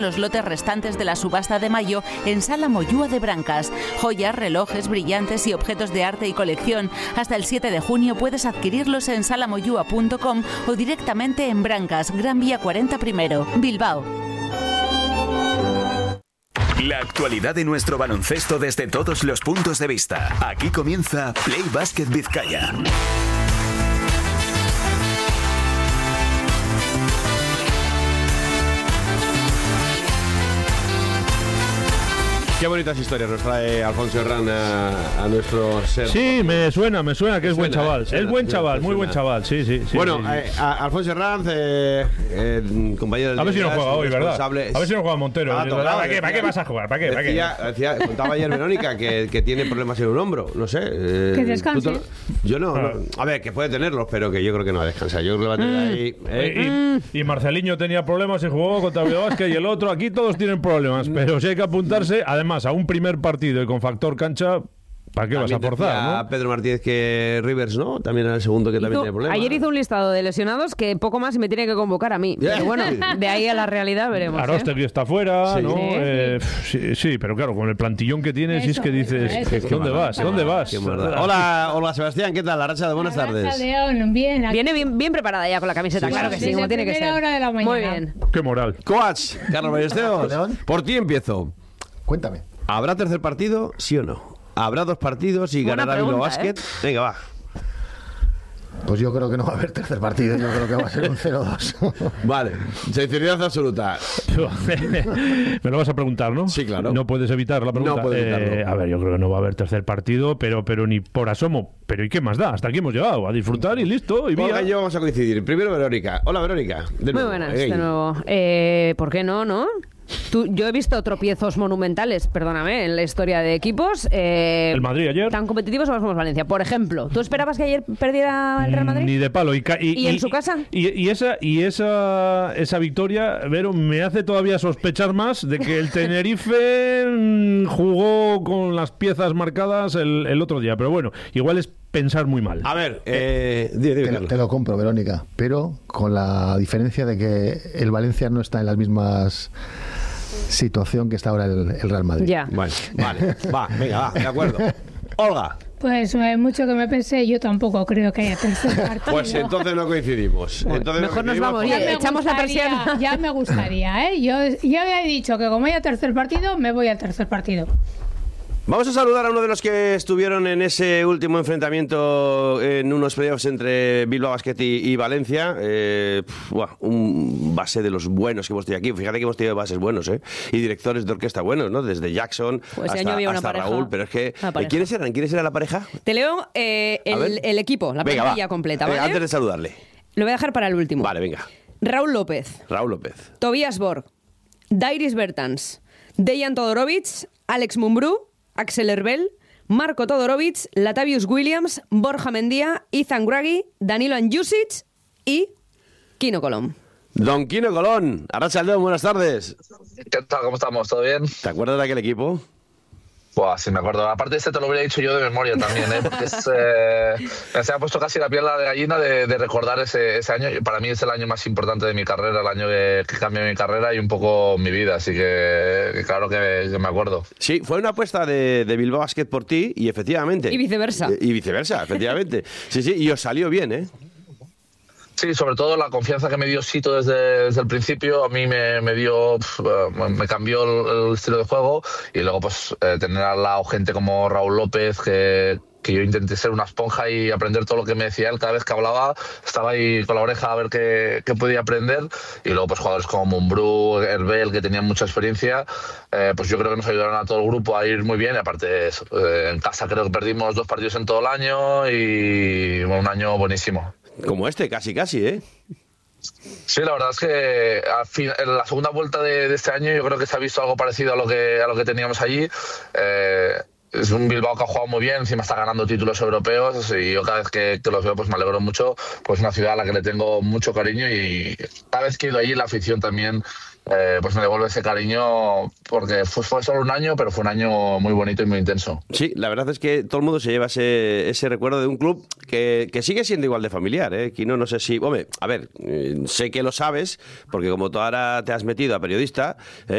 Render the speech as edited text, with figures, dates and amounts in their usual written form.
los lotes restantes de la subasta de mayo en Sala Moyúa de Brancas. Joyas, relojes, brillantes y objetos de arte y colección. Hasta el 7 de junio puedes adquirirlos en salamoyúa.com o directamente en Brancas, Gran Vía 40 primero, Bilbao. La actualidad de nuestro baloncesto desde todos los puntos de vista. Aquí comienza Play Basket Vizcaya. Qué bonitas historias nos trae Alfonso Herrán a nuestro ser. Sí, me suena que es buen chaval. Es buen chaval, muy buen chaval, sí. Bueno, sí. Alfonso Herrán, compañero del... A ver si no juega hoy, ¿verdad? A ver si no juega Montero. ¿Para qué vas a jugar? ¿Para qué? Contaba ayer Verónica que tiene problemas en un hombro, no sé. Que descanse. Yo no, a ver, que puede tenerlos, pero que yo creo que no va a descansar. Yo creo que va a tener ahí... Y Marceliño tenía problemas y jugó contra Bilbao y el otro. Aquí todos tienen problemas, pero si hay que apuntarse, además, a un primer partido y con factor cancha, ¿para qué vas a forzar, no? Pedro Martínez que Rivers, ¿no? También era el segundo que también tiene problemas. Ayer hizo un listado de lesionados que poco más me tiene que convocar a mí. Pero bueno, de ahí a la realidad veremos. Arostegui está fuera, sí. ¿no? Sí, pero claro, con el plantillón que tienes, si es que dices, ¿dónde vas? Hola, Sebastián, ¿qué tal? Arracha, buenas tardes. León, bien. Viene bien preparada ya con la camiseta, claro que sí, como tiene que ser. Hora de la mañana. Muy bien. Qué moral. Coach, Carlos Ballesteros, por ti empiezo. Cuéntame. ¿Habrá tercer partido, sí o no? ¿Habrá dos partidos y ganará Bilbao Basket? Venga, va. Pues yo creo que no va a haber tercer partido. Yo creo que va a ser un 0-2. Vale, sinceridad absoluta. Me lo vas a preguntar, ¿no? Sí, claro. No puedes evitar la pregunta. No puedo evitarlo. A ver, yo creo que no va a haber tercer partido, pero ni por asomo. Pero ¿y qué más da? Hasta aquí hemos llegado. A disfrutar y listo. Y Olga y yo vamos a coincidir. Primero Verónica. Hola, Verónica. Muy buenas, de nuevo. ¿Por qué no? Yo he visto tropiezos monumentales, perdóname, en la historia de equipos. El Madrid ayer. Tan competitivos como Valencia. Por ejemplo, ¿tú esperabas que ayer perdiera el Real Madrid? Ni de palo. ¿Y en su casa? Y esa victoria, Vero, me hace todavía sospechar más de que el Tenerife jugó con las piezas marcadas el otro día. Pero bueno, igual es pensar muy mal. A ver, te lo compro, Verónica, pero con la diferencia de que el Valencia no está en las mismas situación que está ahora el Real Madrid. Ya. Vale, venga, de acuerdo. Olga. Pues mucho que me pensé, yo tampoco creo que haya tercer partido. Pues entonces no coincidimos. Mejor nos vamos, echamos la presión. Ya me gustaría, ¿eh? Yo he dicho que como haya tercer partido, me voy al tercer partido. Vamos a saludar a uno de los que estuvieron en ese último enfrentamiento en unos playoffs entre Bilbao Basket y Valencia. Un base de los buenos que hemos tenido aquí. Fíjate que hemos tenido bases buenos, y directores de orquesta buenos, ¿no? Desde Jackson hasta Raúl. Pero es que ¿quiénes eran? ¿Quiénes era la pareja? Te leo el equipo, la plantilla completa, ¿vale? Antes de saludarle. Lo voy a dejar para el último. Vale, venga. Raúl López. Tobias Borg. Dairis Bertans. Dejan Todorovic. Alex Mumbrú. Axel Herbel, Marco Todorovic, Latavius Williams, Borja Mendía, Ethan Gragi, Danilo Anjusic y Kino Colón. Don Kino Colón, Arratsaldeon, buenas tardes. ¿Qué tal? ¿Cómo estamos? ¿Todo bien? ¿Te acuerdas de aquel equipo? Pues sí, me acuerdo. Aparte te lo hubiera dicho yo de memoria también, porque se me ha puesto casi la piel de gallina de recordar ese año. Para mí es el año más importante de mi carrera, el año que cambió mi carrera y un poco mi vida, así que claro que me acuerdo. Sí, fue una apuesta de Bilbao Basket por ti y efectivamente. Y viceversa. Efectivamente. Sí, y os salió bien, ¿eh? Sí, sobre todo la confianza que me dio Sito desde el principio, a mí me cambió el estilo de juego, y luego pues tener al lado gente como Raúl López, que yo intenté ser una esponja y aprender todo lo que me decía él. Cada vez que hablaba estaba ahí con la oreja a ver qué podía aprender, y luego pues jugadores como Mumbrú, Herbel, que tenían mucha experiencia, pues yo creo que nos ayudaron a todo el grupo a ir muy bien. Y aparte en casa creo que perdimos 2 partidos en todo el año y un año buenísimo. Como casi, ¿eh? Sí, la verdad es que en la segunda vuelta de este año yo creo que se ha visto algo parecido a lo que teníamos allí. Es un Bilbao que ha jugado muy bien, encima está ganando títulos europeos, y yo cada vez que los veo pues me alegro mucho. Pues una ciudad a la que le tengo mucho cariño, y cada vez que he ido allí la afición también pues me devuelve ese cariño, porque fue solo un año, pero fue un año muy bonito y muy intenso. Sí, la verdad es que todo el mundo se lleva ese recuerdo de un club que sigue siendo igual de familiar, ¿eh? Quino, no sé si... Hombre, a ver, sé que lo sabes, porque como tú ahora te has metido a periodista,